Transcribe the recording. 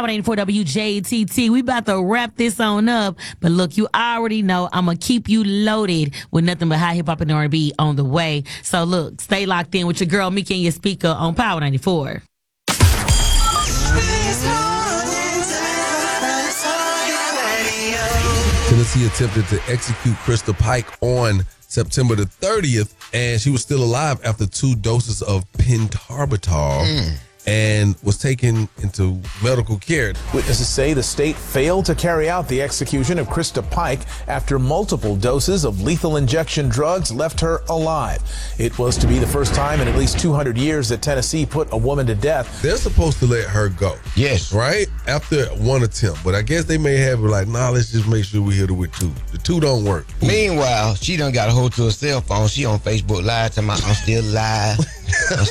Power 94 WJTT. We about to wrap this on up. But look, you already know I'm going to keep you loaded with nothing but high hip hop and R&B on the way. So look, stay locked in with your girl, Miki, and your speaker on Power 94. Tennessee attempted to execute Krista Pike on September the 30th, and she was still alive after 2 doses of pentobarbital and was taken into medical care. Witnesses say the state failed to carry out the execution of Krista Pike after multiple doses of lethal injection drugs left her alive. It was to be the first time in at least 200 years that Tennessee put a woman to death. They're supposed to let her go. Yes. Right? After 1 attempt. But I guess they may have her like, nah, let's just make sure we hit her with 2. The 2 don't work. Meanwhile, she done got a hold to her cell phone. She on Facebook Live talking about, I'm still alive. I'm